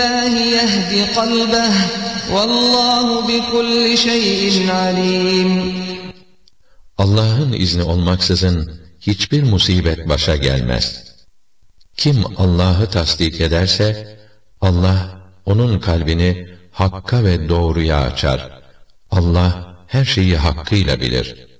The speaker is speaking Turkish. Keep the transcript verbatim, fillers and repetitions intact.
يهدي قلبه والله بكل شيء عليم. Allah'ın izni olmaksızın hiçbir musibet başa gelmez. Kim Allah'ı tasdik ederse, Allah onun kalbini hakka ve doğruya açar. Allah her şeyi hakkıyla bilir.